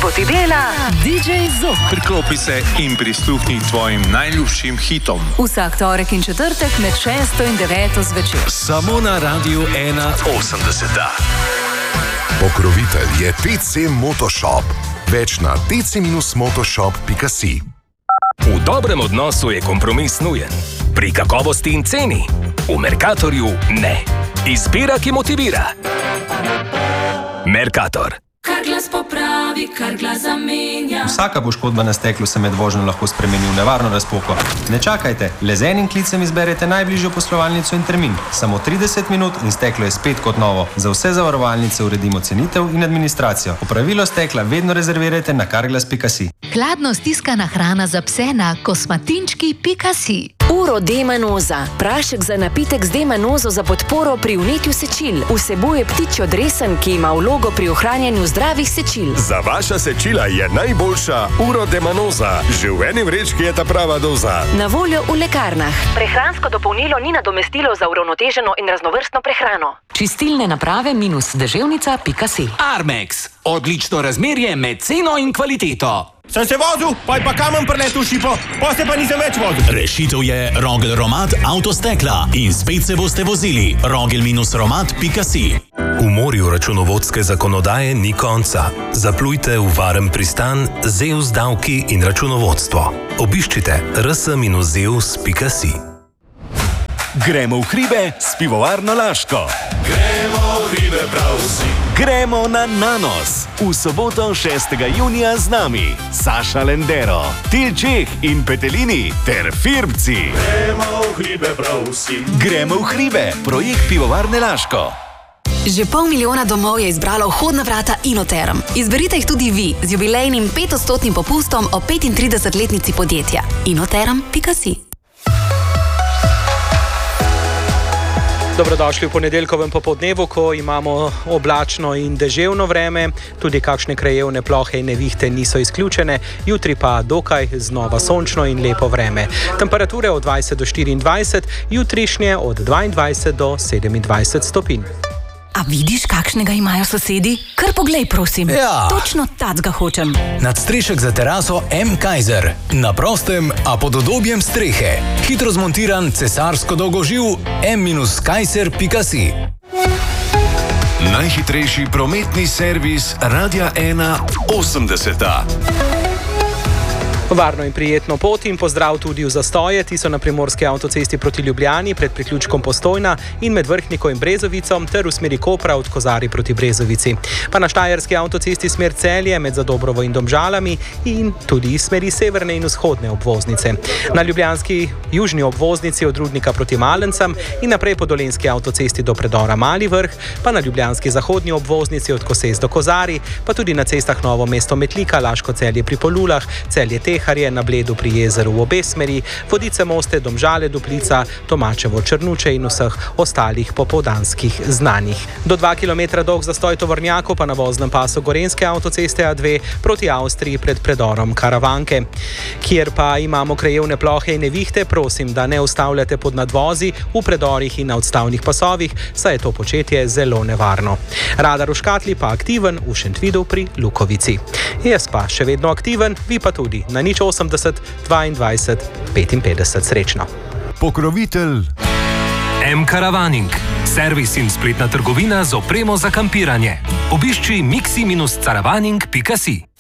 ti dela DJ Zok. Priklopi se in prisluhni tvojim najljubšim hitom. Vsak torek in četrtek med 6 in 9 zvečer. Samo na Radiu 81. Pokrovitelj je TC Motoshop. Več na tc-motoshop.si. V dobrem odnosu je kompromis nujen. Pri kakovosti in ceni. V Mercatorju ne. Izbira, ki motivira. Mercator. Kar glas popravi, kar glas zamenja. Vsaka poškodba na steklu se med vožnjo lahko spremeni v nevarno razpoko. Ne čakajte, le z enim klicem izberete najbližjo poslovalnico in termin. Samo 30 minut in steklo je spet kot novo. Za vse zavarovalnice uredimo cenitev in administracijo. Opravilo stekla vedno rezervirajte na carglass.si. Hladno stiskana hrana za pse na kosmatinčki.si. Uro D-manoza. Prašek za napitek z D-manozo za podporo pri vnetju sečil. Vsebuje ptičjo dresen, ki ima vlogo pri ohranjanju zdravih sečil. Za vaša sečila je najboljša Uro D-manoza. Že v eni vrečki je ta prava doza. Na voljo v lekarnah. Prehransko dopolnilo ni nadomestilo za uravnoteženo in raznovrstno prehrano. Čistilne naprave -deževnica.si. Armex. Odlično razmerje med ceno in kvaliteto. Sem se vozil, pa kamen preletel v šipo, pa se pa nisem več vozil. Rešitev je Rogel Romat Avtostekla in spet se boste vozili. Rogel-romat.si. V morju računovodske zakonodaje ni konca. Zaplujte v varen pristan Zeus davki in računovodstvo. Obiščite rs-zeus.si. Gremo v hribe s pivovarno Laško. Gremo v hribe prav vsi. Gremo na Nanos. V soboto 6. junija z nami Saša Lendero, Tilčeh in Petelini ter Firbci. Gremo v hribe prav vsi. Gremo v hribe, projekt pivovarne Laško. Že 500 000 domov je izbralo vhodna vrata Inoterm. Izberite jih tudi vi z jubilejnim 500% popustom o 35-letnici podjetja. Inoterm.si. Dobrodošli v ponedeljkovem popoldnevu, ko imamo oblačno in deževno vreme, tudi kakšne krajevne plohe in nevihte niso izključene, jutri pa dokaj znova sončno in lepo vreme. Temperature od 20 do 24, jutrišnje od 22 do 27 stopinj. A vidiš, kakšnega imajo sosedi? Kar poglej, prosim. Ja. Točno tacga hočem. Nadstrešek za teraso M. Kaiser. Na prostem, a pod udobjem strehe. Hitro zmontiran cesarsko dolgoživ m-kaiser.si. Najhitrejši prometni servis Radia 81. Varno in prijetno pot in pozdrav tudi v zastoje. Ti so na primorski avtocesti proti Ljubljani pred priključkom Postojna in med Vrhniko in Brezovico ter v smeri Kopra od Kozari proti Brezovici. Pa na štajerski avtocesti smer Celje med Zadobrovo in Domžalami in tudi iz smeri severne in vzhodne obvoznice. Na ljubljanski južni obvoznici od Rudnika proti Malencam in naprej po dolenjski avtocesti do predora Mali Vrh, pa na ljubljanski zahodni obvoznici od Koses do Kozari, pa tudi na cestah Novo mesto Metlika, Laško Celje pri Polulah, Celje Teharje, na Bledu pri jezeru v obe smeri, Vodice Moste, Domžale Duplica, Tomačevo Črnuče in vseh ostalih popoldanskih znanih. Do 2 km dolg zastoj tovornjakov pa na voznem pasu Gorenjske avtoceste A2 proti Avstriji pred predorom Karavanke. Kjer pa imamo krajevne plohe in nevihte, prosim, da ne ustavljate pod nadvozi v predorih in na odstavnih pasovih, saj je to početje zelo nevarno. Radar v Škatli pa aktiven v Šentvidu pri Lukovici. Jaz pa še vedno aktiven, vi pa tudi na 080 22 55. Srečno. Pokrovitelj M-Caravaning. Servis in spletna trgovina z opremo za kampiranje. Obišči mixi-caravaning.si.